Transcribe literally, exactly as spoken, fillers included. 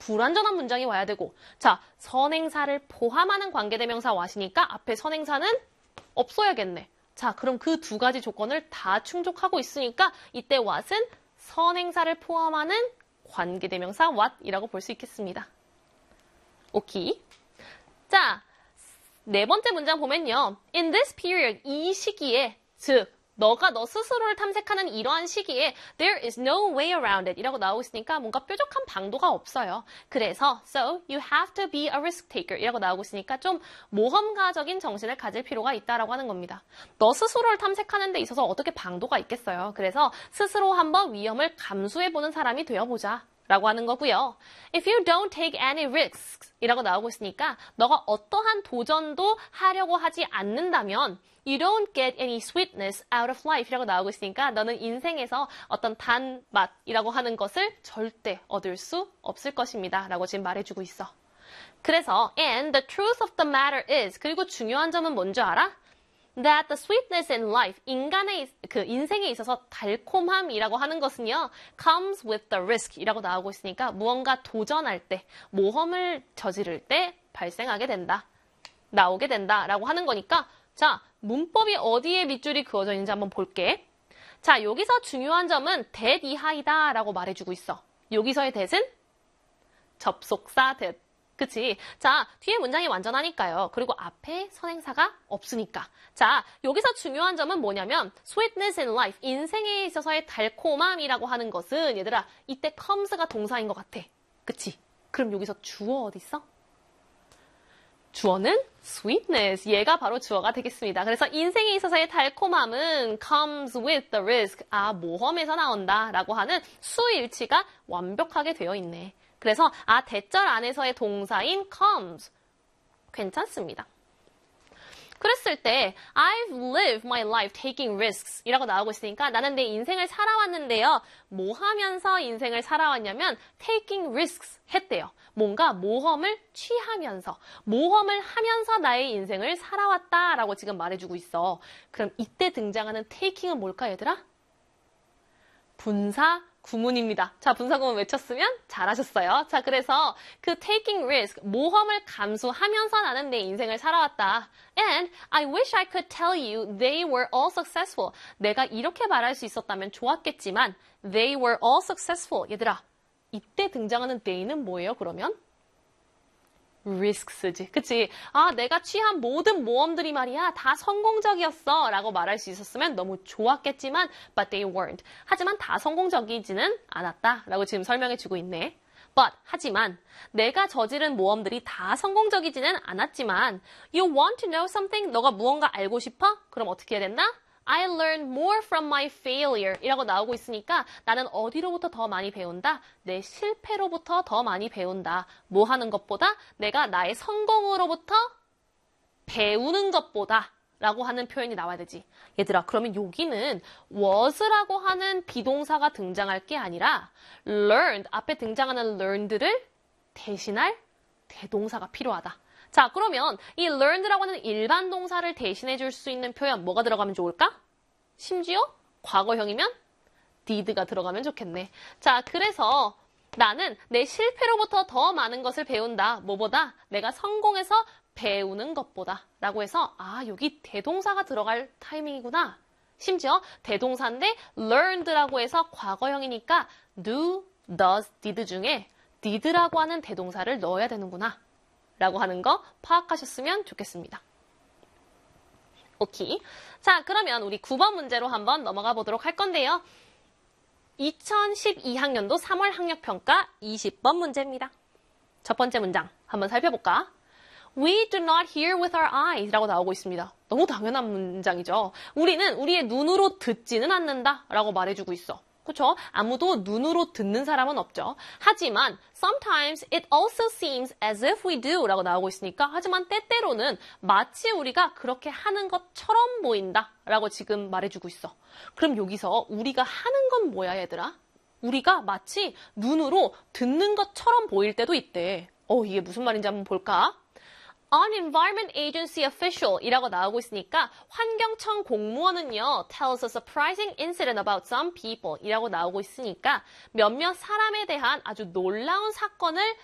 불완전한 문장이 와야 되고 자, 선행사를 포함하는 관계대명사 what이니까 앞에 선행사는 없어야겠네. 자, 그럼 그 두 가지 조건을 다 충족하고 있으니까 이때 what은 선행사를 포함하는 관계대명사 what이라고 볼 수 있겠습니다. 오케이. 자, 네 번째 문장 보면요. In this period, 이 시기에, 즉, 너가 너 스스로를 탐색하는 이러한 시기에 there is no way around it 이라고 나오고 있으니까 뭔가 뾰족한 방도가 없어요. 그래서 so you have to be a risk taker 이라고 나오고 있으니까 좀 모험가적인 정신을 가질 필요가 있다라고 하는 겁니다. 너 스스로를 탐색하는 데 있어서 어떻게 방도가 있겠어요. 그래서 스스로 한번 위험을 감수해보는 사람이 되어보자. 라고 하는 거고요. If you don't take any risks 이라고 나오고 있으니까 너가 어떠한 도전도 하려고 하지 않는다면 You don't get any sweetness out of life 이라고 나오고 있으니까 너는 인생에서 어떤 단맛이라고 하는 것을 절대 얻을 수 없을 것입니다. 라고 지금 말해주고 있어. 그래서 And the truth of the matter is 그리고 중요한 점은 뭔지 알아? That the sweetness in life, 인간의 그 인생에 있어서 달콤함이라고 하는 것은요, comes with the risk 이라고 나오고 있으니까 무언가 도전할 때, 모험을 저지를 때 발생하게 된다, 나오게 된다라고 하는 거니까 자, 문법이 어디에 밑줄이 그어져 있는지 한번 볼게. 자, 여기서 중요한 점은 that 이하이다 라고 말해주고 있어. 여기서의 that은 접속사 that. 그치? 자, 뒤에 문장이 완전하니까요. 그리고 앞에 선행사가 없으니까. 자, 여기서 중요한 점은 뭐냐면 sweetness in life, 인생에 있어서의 달콤함이라고 하는 것은 얘들아, 이때 comes가 동사인 것 같아. 그치? 그럼 여기서 주어 어디 있어? 주어는 sweetness, 얘가 바로 주어가 되겠습니다. 그래서 인생에 있어서의 달콤함은 comes with the risk, 아, 모험에서 나온다 라고 하는 수일치가 완벽하게 되어 있네. 그래서 아, 대절 안에서의 동사인 comes 괜찮습니다. 그랬을 때 I've lived my life taking risks 이라고 나오고 있으니까 나는 내 인생을 살아왔는데요. 뭐 하면서 인생을 살아왔냐면 taking risks 했대요. 뭔가 모험을 취하면서 모험을 하면서 나의 인생을 살아왔다라고 지금 말해주고 있어. 그럼 이때 등장하는 taking은 뭘까 얘들아? 분사 구문입니다. 자, 분사 구문 외쳤으면 잘하셨어요. 자, 그래서 그 taking risk, 모험을 감수하면서 나는 내 인생을 살아왔다. And I wish I could tell you they were all successful. 내가 이렇게 말할 수 있었다면 좋았겠지만 they were all successful. 얘들아, 이때 등장하는 they는 뭐예요, 그러면? risks지. 그치? 아, 내가 취한 모든 모험들이 말이야 다 성공적이었어 라고 말할 수 있었으면 너무 좋았겠지만 but they weren't. 하지만 다 성공적이지는 않았다 라고 지금 설명해주고 있네. But, 하지만 내가 저지른 모험들이 다 성공적이지는 않았지만 You want to know something? 너가 무언가 알고 싶어? 그럼 어떻게 해야 된다? I learned more from my failure 이라고 나오고 있으니까 나는 어디로부터 더 많이 배운다? 내 실패로부터 더 많이 배운다. 뭐 하는 것보다? 내가 나의 성공으로부터 배우는 것보다 라고 하는 표현이 나와야 되지. 얘들아, 그러면 여기는 was라고 하는 비동사가 등장할 게 아니라 learned, 앞에 등장하는 learned를 대신할 대동사가 필요하다. 자, 그러면 이 learned라고 하는 일반 동사를 대신해 줄 수 있는 표현 뭐가 들어가면 좋을까? 심지어 과거형이면 did가 들어가면 좋겠네. 자, 그래서 나는 내 실패로부터 더 많은 것을 배운다. 뭐보다? 내가 성공해서 배우는 것보다 라고 해서 아, 여기 대동사가 들어갈 타이밍이구나. 심지어 대동사인데 learned라고 해서 과거형이니까 do, does, did 중에 did라고 하는 대동사를 넣어야 되는구나. 라고 하는 거 파악하셨으면 좋겠습니다. 오케이. 자, 그러면 우리 구 번 문제로 한번 넘어가 보도록 할 건데요. 이천십이 학년도 삼월 학력평가 이십 번 문제입니다. 첫 번째 문장 한번 살펴볼까? We do not hear with our eyes 라고 나오고 있습니다. 너무 당연한 문장이죠. 우리는 우리의 눈으로 듣지는 않는다 라고 말해주고 있어. 그렇죠? 아무도 눈으로 듣는 사람은 없죠. 하지만 sometimes it also seems as if we do 라고 나오고 있으니까 하지만 때때로는 마치 우리가 그렇게 하는 것처럼 보인다 라고 지금 말해주고 있어. 그럼 여기서 우리가 하는 건 뭐야 얘들아? 우리가 마치 눈으로 듣는 것처럼 보일 때도 있대. 어, 이게 무슨 말인지 한번 볼까? An Environment Agency official 이라고 나오고 있으니까 환경청 공무원은요 tells a surprising incident about some people 이라고 나오고 있으니까 몇몇 사람에 대한 아주 놀라운 사건을